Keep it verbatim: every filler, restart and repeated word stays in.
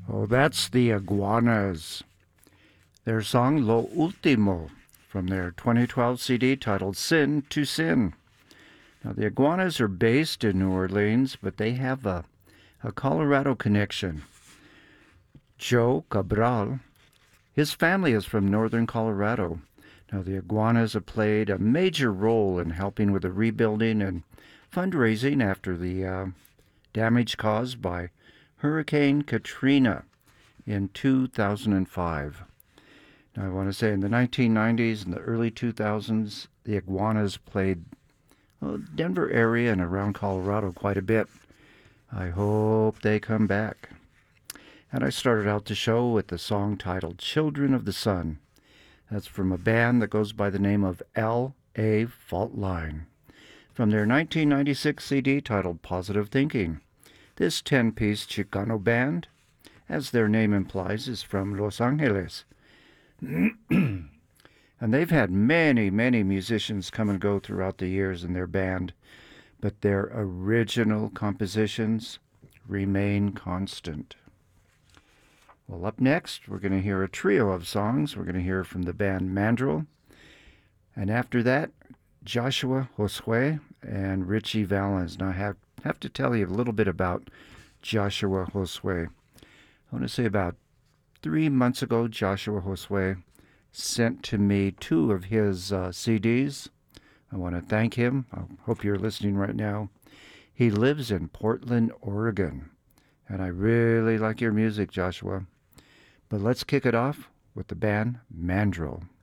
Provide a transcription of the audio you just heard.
Oh, that's the Iguanas. Their song Lo Ultimo from their twenty twelve C D titled Sin to Sin. Now, the Iguanas are based in New Orleans, but they have a, a Colorado connection. Joe Cabral, his family is from northern Colorado. Now, the Iguanas have played a major role in helping with the rebuilding and fundraising after the uh, damage caused by Hurricane Katrina in two thousand five. Now, I want to say in the nineteen nineties and the early two thousands, the Iguanas played well, Denver area and around Colorado quite a bit. I hope they come back. And I started out the show with the song titled Children of the Sun. That's from a band that goes by the name of L A Fault Line, from their nineteen ninety-six C D titled Positive Thinking. This ten-piece Chicano band, as their name implies, is from Los Angeles. And they've had many, many musicians come and go throughout the years in their band, but their original compositions remain constant. Well, up next, we're going to hear a trio of songs. We're going to hear from the band Mandrill. And after that, Joshua Josue and Richie Valens. Now, I have, have to tell you a little bit about Joshua Josue. I want to say about three months ago, Joshua Josue sent to me two of his uh, C Ds. I want to thank him. I hope you're listening right now. He lives in Portland, Oregon. And I really like your music, Joshua. But let's kick it off with the band Mandrill.